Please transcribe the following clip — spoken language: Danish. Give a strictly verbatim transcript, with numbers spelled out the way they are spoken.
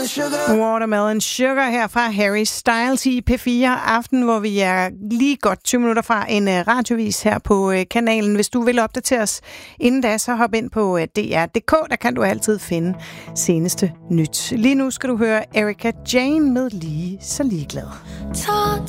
Watermelon sugar. Watermelon Sugar her fra Harry Styles i P fire Aften, hvor vi er lige godt tyve minutter fra en uh, radiovis her på uh, kanalen. Hvis du vil opdatere os inden da, så hop ind på uh, D R punktum D K. Der kan du altid finde seneste nyt. Lige nu skal du høre Erika Jane med Lige så ligeglad. Talk